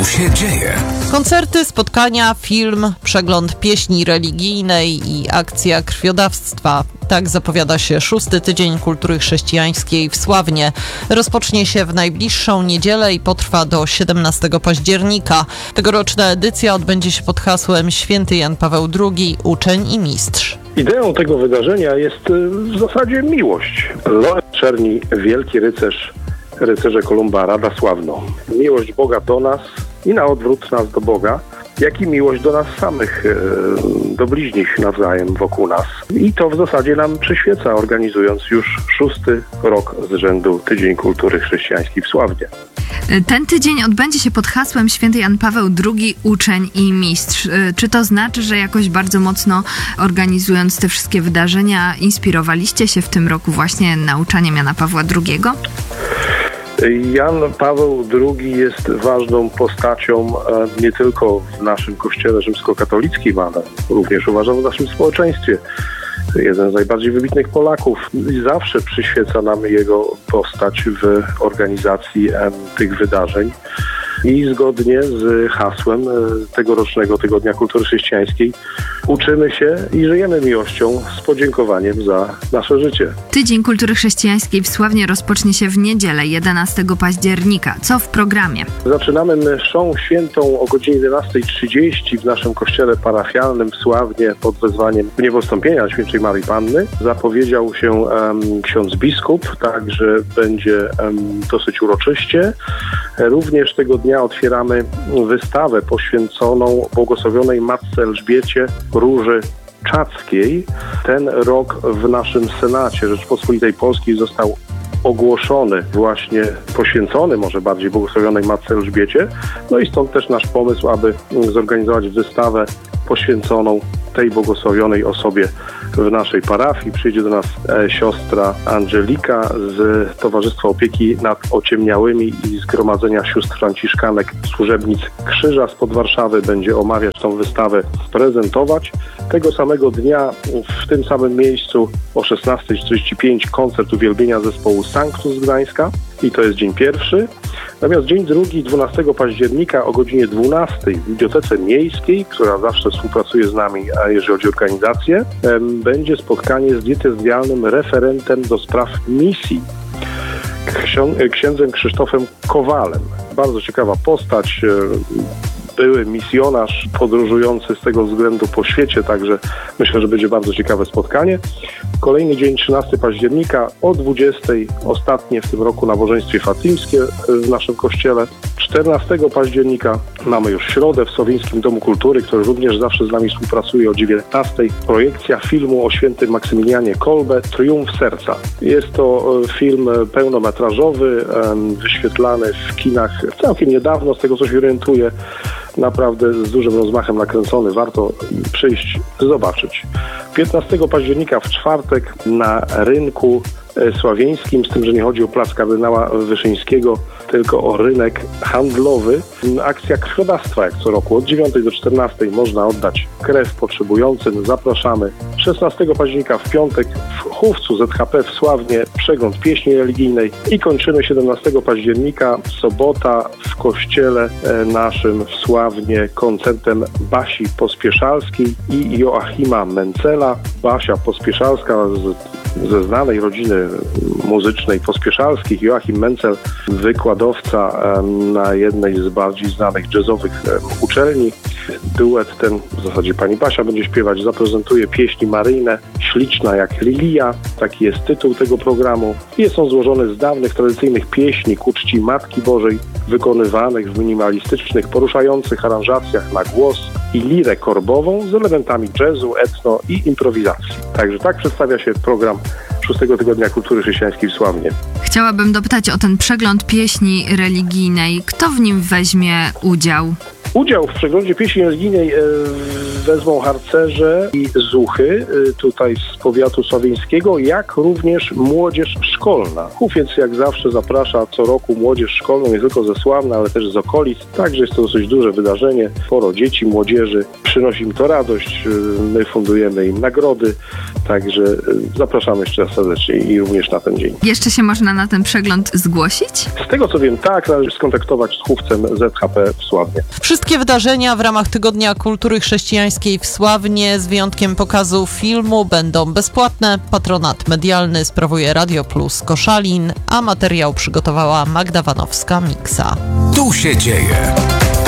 się dzieje? Koncerty, spotkania, film, przegląd pieśni religijnej i akcja krwiodawstwa. Tak zapowiada się 6. tydzień kultury chrześcijańskiej w Sławnie. Rozpocznie się w najbliższą niedzielę i potrwa do 17 października. Tegoroczna edycja odbędzie się pod hasłem Święty Jan Paweł II, uczeń i mistrz. Ideą tego wydarzenia jest w zasadzie miłość. Lorenz Czerni, wielki rycerze Kolumba, Rada Sławno. Miłość Boga do nas i na odwrót nas do Boga, jak i miłość do nas samych, do bliźnich nawzajem wokół nas. I to w zasadzie nam przyświeca, organizując już 6. rok z rzędu Tydzień Kultury Chrześcijańskiej w Sławnie. Ten tydzień odbędzie się pod hasłem Święty Jan Paweł II, uczeń i mistrz. Czy to znaczy, że jakoś bardzo mocno organizując te wszystkie wydarzenia inspirowaliście się w tym roku właśnie nauczaniem Jana Pawła II? Jan Paweł II jest ważną postacią nie tylko w naszym kościele rzymskokatolickim, ale również uważam w naszym społeczeństwie. Jeden z najbardziej wybitnych Polaków i zawsze przyświeca nam jego postać w organizacji tych wydarzeń. I zgodnie z hasłem tegorocznego Tygodnia Kultury Chrześcijańskiej uczymy się i żyjemy miłością z podziękowaniem za nasze życie. Tydzień Kultury Chrześcijańskiej w Sławnie rozpocznie się w niedzielę 11 października. Co w programie? Zaczynamy mszą świętą o godzinie 11:30 w naszym kościele parafialnym w Sławnie pod wezwaniem Niewostąpienia Świętej Maryi Panny. Zapowiedział się ksiądz biskup, także będzie dosyć uroczyście. Również tego dnia otwieramy wystawę poświęconą błogosławionej Matce Elżbiecie Róży Czackiej. Ten rok w naszym Senacie Rzeczypospolitej Polskiej został ogłoszony właśnie poświęcony może bardziej błogosławionej Matce Elżbiecie. No i stąd też nasz pomysł, aby zorganizować wystawę poświęconą tej błogosławionej osobie w naszej parafii. Przyjdzie do nas siostra Angelika z Towarzystwa Opieki nad Ociemniałymi i Zgromadzenia Sióstr Franciszkanek Służebnic Krzyża spod Warszawy. Będzie omawiać tą wystawę, prezentować. Tego samego dnia w tym samym miejscu o 16:45 koncert uwielbienia zespołu Sanctus z Gdańska i to jest dzień pierwszy. Natomiast dzień drugi, 12 października o godzinie 12 w Bibliotece Miejskiej, która zawsze współpracuje z nami, a jeżeli chodzi o organizację, będzie spotkanie z diecezjalnym referentem do spraw misji, księdzem Krzysztofem Kowalem. Bardzo ciekawa postać, były misjonarz podróżujący z tego względu po świecie, także myślę, że będzie bardzo ciekawe spotkanie. Kolejny dzień, 13 października o 20:00, ostatnie w tym roku nabożeństwie fatimskie w naszym kościele. 14 października mamy już środę w Słowińskim Domu Kultury, który również zawsze z nami współpracuje o 19:00. Projekcja filmu o świętym Maksymilianie Kolbe, Triumf Serca. Jest to film pełnometrażowy, wyświetlany w kinach całkiem niedawno, z tego co się orientuję. Naprawdę z dużym rozmachem nakręcony. Warto przyjść, zobaczyć. 15 października w czwartek na rynku sławieńskim, z tym, że nie chodzi o plac kardynała Wyszyńskiego, tylko o rynek handlowy. Akcja krwiodawstwa jak co roku. Od 9 do 14 można oddać krew potrzebującym. Zapraszamy. 16 października w piątek w Chówcu ZHP w Sławnie przegląd pieśni religijnej i kończymy 17 października sobota w kościele naszym w Sławnie koncertem Basi Pospieszalskiej i Joachima Mencela. Basia Pospieszalska ze znanej rodziny muzycznej Pospieszalskich, Joachim Mencel, wykładowca na jednej z bardziej znanych jazzowych uczelni. Duet ten, w zasadzie pani Basia będzie śpiewać, zaprezentuje pieśni maryjne, Śliczna jak lilia, taki jest tytuł tego programu. Jest on złożony z dawnych, tradycyjnych pieśni ku czci Matki Bożej, wykonywanych w minimalistycznych, poruszających aranżacjach na głos i lirę korbową z elementami jazzu, etno i improwizacji. Także tak przedstawia się program 6. Tygodnia Kultury Chrześcijańskiej w Sławnie. Chciałabym dopytać o ten przegląd pieśni religijnej. Kto w nim weźmie udział? Udział w przeglądzie pieśni religijnej wezmą harcerze i zuchy tutaj z powiatu sławieńskiego, jak również młodzież szkolna. Hufiec jak zawsze zaprasza co roku młodzież szkolną, nie tylko ze Sławna, ale też z okolic. Także jest to dosyć duże wydarzenie. Sporo dzieci, młodzieży. Przynosi im to radość. My fundujemy im nagrody. Także zapraszamy jeszcze raz serdecznie i również na ten dzień. Jeszcze się można na ten przegląd zgłosić? Z tego co wiem, tak, należy skontaktować z Hufcem ZHP w Sławnie. Wszystkie wydarzenia w ramach Tygodnia Kultury Chrześcijańskiej w Sławnie, z wyjątkiem pokazu filmu, będą bezpłatne. Patronat medialny sprawuje Radio Plus Koszalin, a materiał przygotowała Magda Wanowska-Miksa. Tu się dzieje.